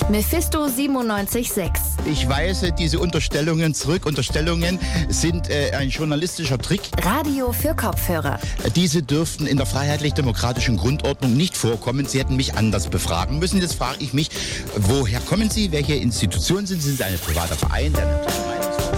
Mephisto 97.6. Ich weise diese Unterstellungen zurück. Unterstellungen sind ein journalistischer Trick. Radio für Kopfhörer. Diese dürften in der freiheitlich-demokratischen Grundordnung nicht vorkommen. Sie hätten mich anders befragen müssen. Jetzt frage ich mich, woher kommen Sie? Welche Institution sind Sie? Sind Sie ein privater Verein?